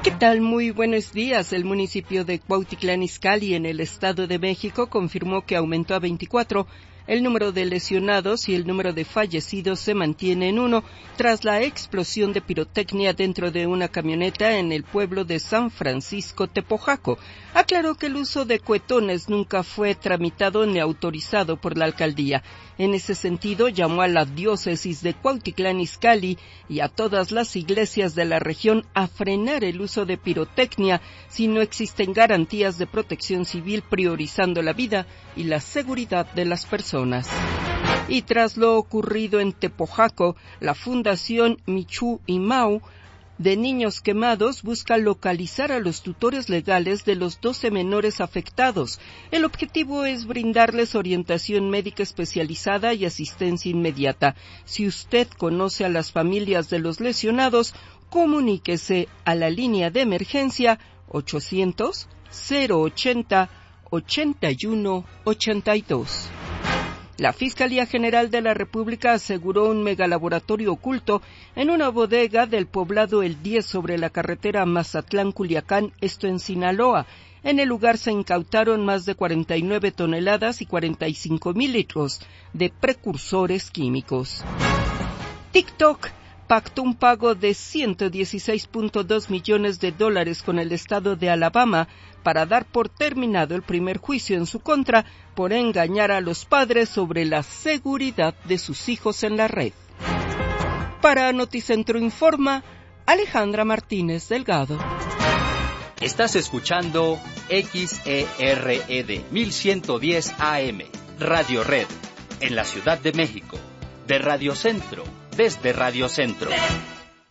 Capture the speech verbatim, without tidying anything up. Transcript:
¿Qué tal? Muy buenos días. El municipio de Cuautitlán Izcalli, en el Estado de México, confirmó que aumentó a veinticuatro. El número de lesionados y el número de fallecidos se mantiene en uno tras la explosión de pirotecnia dentro de una camioneta en el pueblo de San Francisco Tepojaco. Aclaró que el uso de cuetones nunca fue tramitado ni autorizado por la alcaldía. En ese sentido, llamó a la diócesis de Cuautitlán Izcalli y a todas las iglesias de la región a frenar el uso de pirotecnia si no existen garantías de protección civil, priorizando la vida y la seguridad de las personas. Y tras lo ocurrido en Tepojaco, la Fundación Michu y Mau de Niños Quemados busca localizar a los tutores legales de los doce menores afectados. El objetivo es brindarles orientación médica especializada y asistencia inmediata. Si usted conoce a las familias de los lesionados, comuníquese a la línea de emergencia ochocientos, cero ochenta, ochenta y uno ochenta y dos. La Fiscalía General de la República aseguró un megalaboratorio oculto en una bodega del poblado El diez sobre la carretera Mazatlán-Culiacán, esto en Sinaloa. En el lugar se incautaron más de cuarenta y nueve toneladas y cuarenta y cinco mil litros de precursores químicos. TikTok pactó un pago de ciento dieciséis punto dos millones de dólares con el estado de Alabama para dar por terminado el primer juicio en su contra por engañar a los padres sobre la seguridad de sus hijos en la red. Para Noticentro Informa, Alejandra Martínez Delgado. Estás escuchando X E R E D mil ciento diez A M, Radio Red, en la Ciudad de México, de Radio Centro, desde Radio Centro.